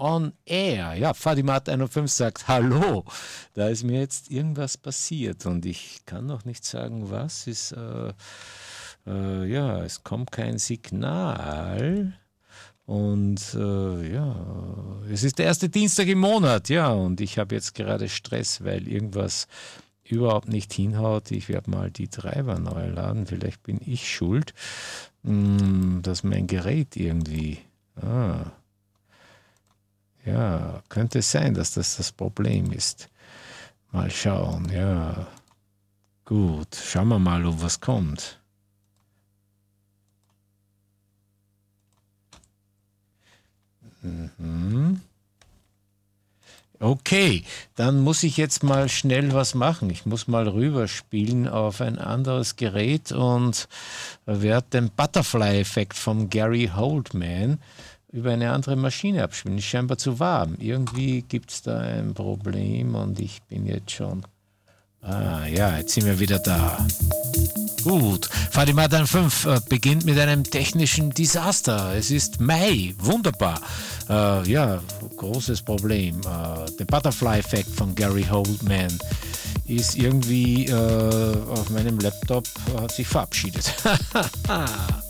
on air. Ja, Fadimat105 sagt Hallo. Da ist mir jetzt irgendwas passiert und ich kann noch nicht sagen, was ist. Ja, es kommt kein Signal. Und ja, es ist der erste Dienstag im Monat, ja, und ich habe jetzt gerade Stress, weil irgendwas überhaupt nicht hinhaut. Ich werde mal die Treiber neu laden, vielleicht bin ich schuld, dass mein Gerät irgendwie, ja, könnte es sein, dass das Problem ist. Mal schauen, ja, gut, schauen wir mal, ob was kommt. Okay, dann muss ich jetzt mal schnell was machen. Ich muss mal rüberspielen auf ein anderes Gerät und werde den Butterfly-Effekt von Gary Oldman über eine andere Maschine abspielen. Ist scheinbar zu warm. Irgendwie gibt es da ein Problem und ich bin jetzt schon... ja, jetzt sind wir wieder da. Gut, Fadimat105 beginnt mit einem technischen Desaster. Es ist Mai, wunderbar. Ja, großes Problem. Der Butterfly-Effekt von Gary Oldman ist irgendwie auf meinem Laptop, hat sich verabschiedet.